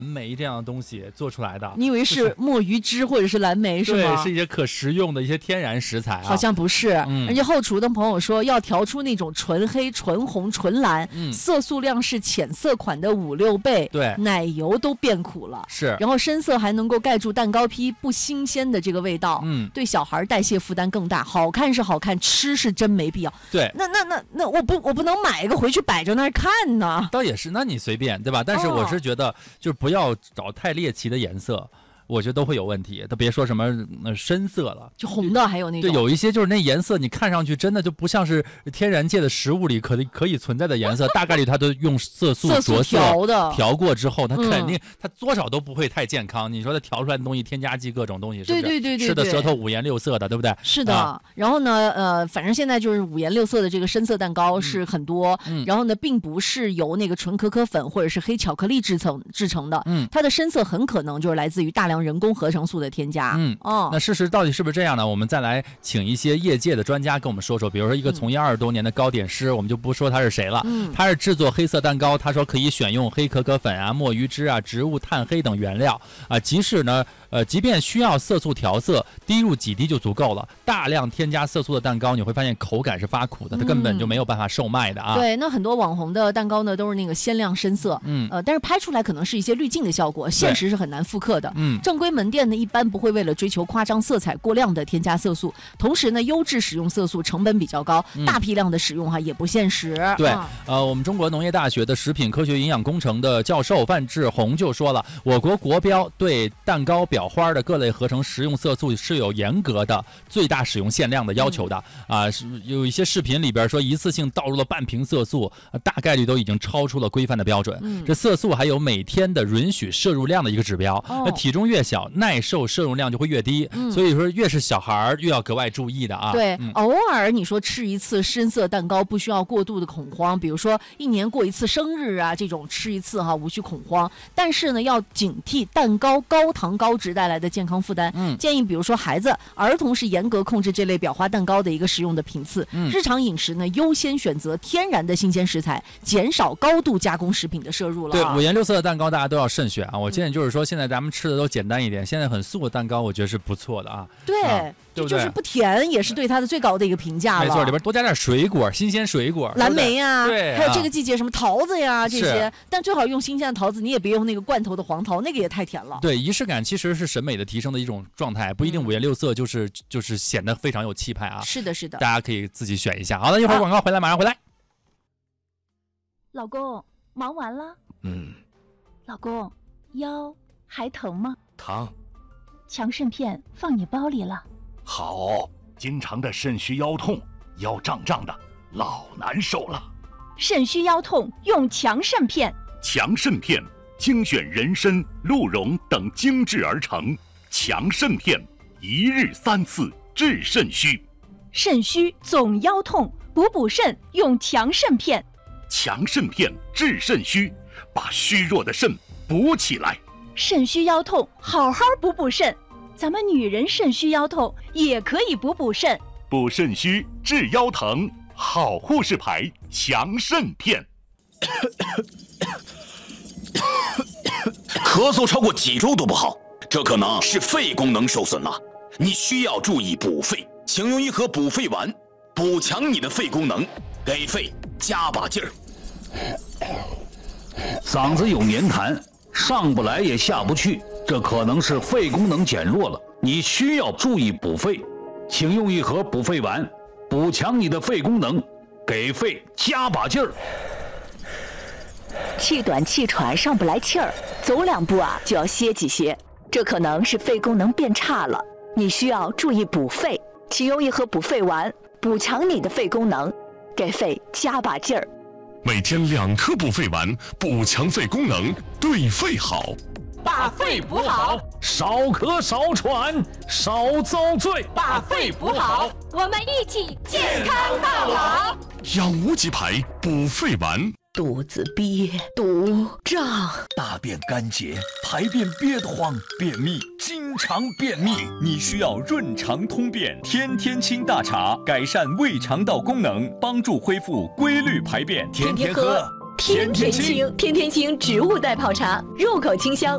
莓这样的东西做出来的。 你以为是墨鱼汁或者是蓝莓是吗？ 对，是一些可食用的一些天然食材啊。 好像不是，而且后厨的朋友说要调出那种纯黑、纯红、纯蓝，色素量是浅色款的5、6倍， 对， 奶油都变苦了， 是。 然后深色还能够盖住蛋糕坯不新鲜的这个味道，对小孩代谢负担更大。好看是好看，吃是真没必要。 对， 那我不能买一个回去摆着那儿看呢。 倒也是，那你随便对吧？但是我是觉得，就是不要找太猎奇的颜色。我觉得都会有问题，都别说什么深色了， 就红的还有那种。 对，有一些就是那颜色，你看上去真的就不像是天然界的食物里可以存在的颜色，大概率它都用色素着色调过之后，它肯定它多少都不会太健康。你说它调出来的东西添加剂各种东西，是不是？对，吃的舌头五颜六色的，对不对？ 是的。然后呢，反正现在就是五颜六色的这个深色蛋糕是很多，然后呢，并不是由那个纯可可粉或者是黑巧克力制成的，它的深色很可能就是来自于大量人工合成素的添加。 那事实到底是不是这样呢？我们再来请一些业界的专家跟我们说说，比如说一个从业20多年的糕点师，我们就不说他是谁了，他是制作黑色蛋糕，他说可以选用黑可可粉啊、墨鱼汁啊、植物炭黑等原料啊，即便需要色素调色，滴入几滴就足够了。大量添加色素的蛋糕，你会发现口感是发苦的，它根本就没有办法售卖的啊。 对，那很多网红的蛋糕呢，都是那个鲜亮深色，但是拍出来可能是一些滤镜的效果，现实是很难复刻的。正规门店呢，一般不会为了追求夸张色彩过量的添加色素，同时呢，优质使用色素成本比较高，大批量的使用也不现实。 对，我们中国农业大学的食品科学营养工程的教授范志红就说了，我国国标对蛋糕裱花的各类合成食用色素是有严格的最大使用限量的要求的有一些视频里边说一次性倒入了半瓶色素，大概率都已经超出了规范的标准。这色素还有每天的允许摄入量的一个指标，那体重越小，耐受摄入量就会越低，所以说越是小孩越要格外注意的啊。 对，偶尔你说吃一次深色蛋糕不需要过度的恐慌，比如说1年过一次生日啊，这种吃一次无需恐慌，但是呢要警惕蛋糕高糖高脂带来的健康负担。建议比如说孩子、儿童是严格控制这类裱花蛋糕的一个食用的频次。日常饮食呢优先选择天然的新鲜食材，减少高度加工食品的摄入了。 对，五颜六色的蛋糕大家都要慎选啊！我建议就是说，现在咱们吃的都简单一点，现在很素的蛋糕，我觉得是不错的啊。 对，就是不甜，也是对它的最高的一个评价了。 没错，里边多加点水果，新鲜水果， 蓝莓呀， 对， 还有这个季节什么桃子呀这些，但最好用新鲜的桃子，你也别用那个罐头的黄桃，那个也太甜了。 对，仪式感其实是审美的提升的一种状态，不一定五颜六色就是显得非常有气派啊。 是的，是的， 大家可以自己选一下。好了，一会儿广告回来，马上回来。 老公，忙完了？老公，腰还疼吗？ 疼。 强肾片放你包里了。 好，经常的肾虚腰痛，腰胀胀的，老难受了。 肾虚腰痛用强肾片。 强肾片精选人参、鹿茸等精制而成，强肾片1日3次治肾虚。 肾虚总腰痛，补肾用强肾片。 强肾片治肾虚，把虚弱的肾补起来。 肾虚腰痛，好好补肾。咱们女人肾虚腰痛也可以补肾。 补肾虚治腰疼，好护士牌强肾片。 咳嗽超过几周都不好，这可能是肺功能受损了。你需要注意补肺，请用一盒补肺丸，补强你的肺功能，给肺加把劲儿。 嗓子有黏痰，上不来也下不去，这可能是肺功能减弱了，你需要注意补肺，请用一盒补肺丸，补强你的肺功能，给肺加把劲儿。 气短气喘上不来气儿，走2步就要歇几歇，这可能是肺功能变差了，你需要注意补肺，请用一盒补肺丸，补强你的肺功能，给肺加把劲儿。 每天2颗补肺丸，补强肺功能，对肺好。 把肺补好， 少咳少喘少遭罪。 把肺补好，我们一起健康到老。 养无极牌补肺丸。 肚子憋、肚胀、 大便干结、排便憋得慌、便秘，经常便秘，你需要润肠通便天天清大茶，改善胃肠道功能，帮助恢复规律排便，天天喝， 天天清。天天清植物代泡茶，入口清香，